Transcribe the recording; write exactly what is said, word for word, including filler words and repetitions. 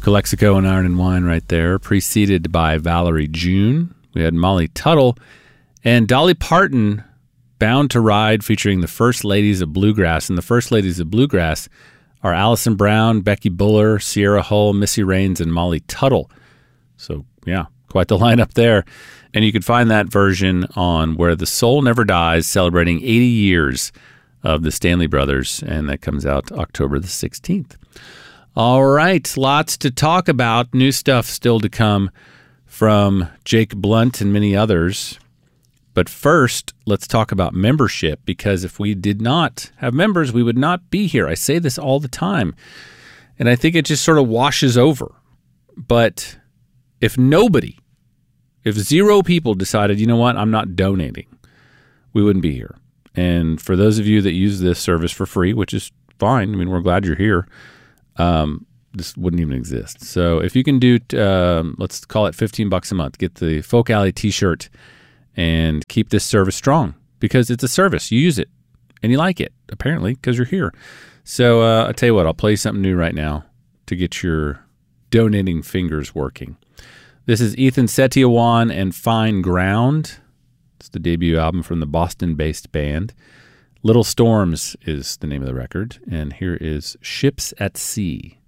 Calexico and Iron and Wine right there, preceded by Valerie June. We had Molly Tuttle and Dolly Parton, Bound to Ride, featuring the First Ladies of Bluegrass. And the First Ladies of Bluegrass are Allison Brown, Becky Buller, Sierra Hull, Missy Raines, and Molly Tuttle. So, yeah, quite the lineup there. And you can find that version on Where the Soul Never Dies, celebrating eighty years of the Stanley Brothers, and that comes out October the sixteenth. All right, lots to talk about. New stuff still to come from Jake Blunt and many others. But first, let's talk about membership, because if we did not have members, we would not be here. I say this all the time, and I think it just sort of washes over. But if nobody, if zero people decided, you know what, I'm not donating, we wouldn't be here. And for those of you that use this service for free, which is fine, I mean, we're glad you're here, um, this wouldn't even exist. So if you can do, um, let's call it fifteen bucks a month, get the Folk Alley t-shirt and keep this service strong, because it's a service. You use it and you like it, apparently, because you're here. So uh, I'll tell you what, I'll play something new right now to get your donating fingers working. This is Ethan Setiawan and Fine Ground. It's the debut album from the Boston-based band. Little Storms is the name of the record, and here is Ships at Sea.